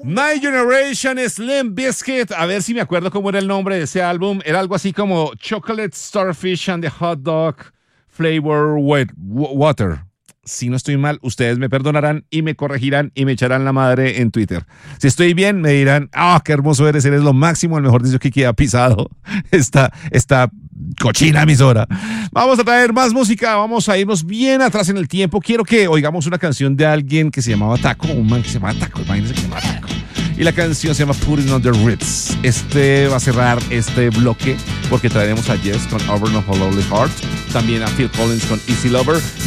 My Generation, Slim Biscuit. A ver si me acuerdo cómo era el nombre de ese álbum. Era algo así como Chocolate Starfish and the Hot Dog Flavor Water. Si no estoy mal, ustedes me perdonarán y me corregirán y me echarán la madre en Twitter. Si estoy bien, me dirán, qué hermoso eres lo máximo, el mejor disco que ha pisado esta cochina emisora. Vamos a traer más música, vamos a irnos bien atrás en el tiempo. Quiero que oigamos una canción de alguien que se llamaba Taco, un man que se llamaba Taco, imagínense que se llamaba Taco. Y la canción se llama Putting on the Ritz. Este va a cerrar este bloque porque traeremos a Yes con Over No Lonely Heart, también a Phil Collins con Easy Lover.